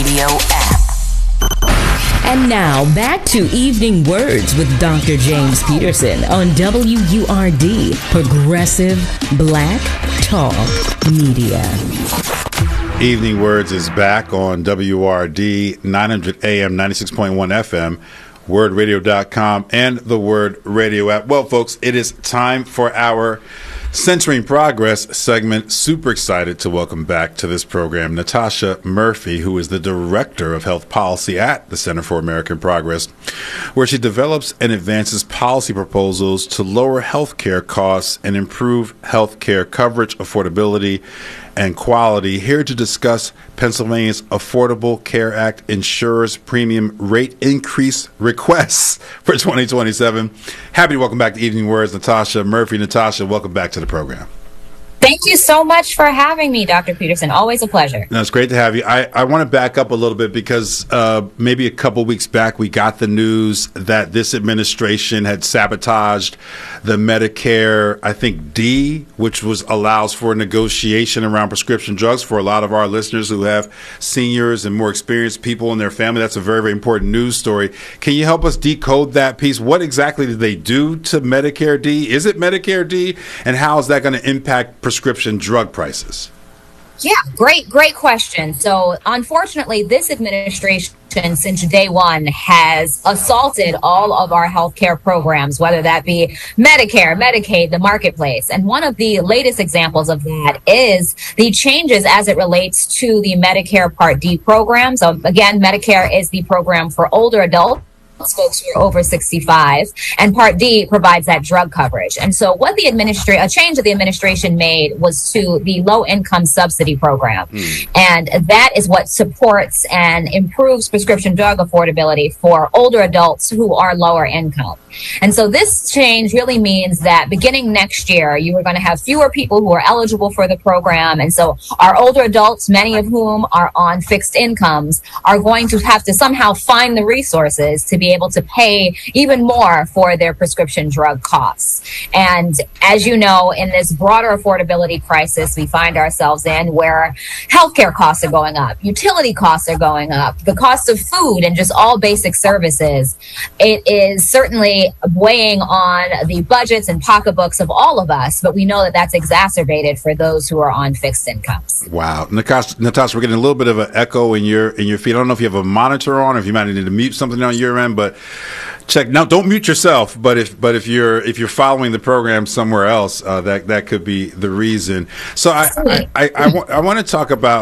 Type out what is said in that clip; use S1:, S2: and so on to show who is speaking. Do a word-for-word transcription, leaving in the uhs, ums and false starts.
S1: Radio app.
S2: And now, back to Evening Words with Doctor James Peterson on W U R D, Progressive Black Talk Media.
S3: Evening Words is back on W U R D, nine hundred A M, ninety-six point one F M, word radio dot com, and the Word Radio app. Well, folks, it is time for our Centering Progress segment. Super excited to welcome back to this program Natasha Murphy, who is the Director of Health Policy at the Center for American Progress, where she develops and advances policy proposals to lower health care costs and improve health care coverage, affordability, and quality. Here to discuss Pennsylvania's Affordable Care Act insurers premium rate increase requests for twenty twenty-seven. Happy to welcome back to Evening Words, Natasha Murphy. Natasha, welcome back to the program.
S4: Thank you so much for having me, Doctor Peterson. Always a pleasure.
S3: No, it's great to have you. I, I want to back up a little bit because uh, maybe a couple weeks back we got the news that this administration had sabotaged the Medicare, I think, D, which was allows for negotiation around prescription drugs for a lot of our listeners who have seniors and more experienced people in their family. That's a very, very important news story. Can you help us decode that piece? What exactly did they do to Medicare D? Is it Medicare D? And how is that going to impact prescription drug prices?
S4: Yeah, great, great question. So unfortunately, this administration since day one has assaulted all of our healthcare programs, whether that be Medicare, Medicaid, the marketplace. And one of the latest examples of that is the changes as it relates to the Medicare Part D program. So again, Medicare is the program for older adults, folks who are over sixty-five, and Part D provides that drug coverage. And so what the administration, a change that the administration made was to the low income subsidy program. Mm. And that is what supports and improves prescription drug affordability for older adults who are lower income. And so this change really means that beginning next year, you are going to have fewer people who are eligible for the program. And so our older adults, many of whom are on fixed incomes, are going to have to somehow find the resources to be able to pay even more for their prescription drug costs. And as you know, in this broader affordability crisis we find ourselves in, where healthcare costs are going up, utility costs are going up, the cost of food and just all basic services, it is certainly weighing on the budgets and pocketbooks of all of us, but we know that that's exacerbated for those who are on fixed incomes.
S3: Wow. Natasha, Natasha, we're getting a little bit of an echo in your in your feed. I don't know if you have a monitor on or if you might need to mute something on your end, but check. Now, don't mute yourself, but if but if you're if you're following the program somewhere else, uh, that that could be the reason. So I I, I, I, I want to talk about